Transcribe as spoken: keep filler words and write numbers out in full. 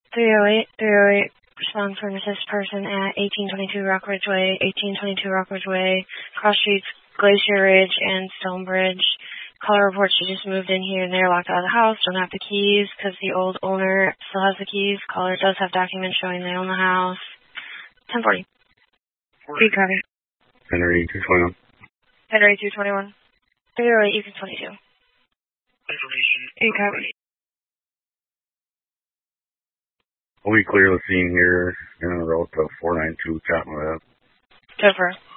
three oh eight, three oh eight, respond for an assist person at eighteen twenty-two Rockridge Way, eighteen twenty-two Rockridge Way, cross streets Glacier Ridge and Stonebridge. Caller reports she just moved in here and they're locked out of the house, don't have the keys because the old owner still has the keys. Caller does have documents showing they own the house. ten forty. You copy. Henry two twenty-one. Henry two twenty-one. three oh eight, you can twenty-two. Information. You copy. We clear the scene here in the road to four nine two Chapman Ave. Jennifer.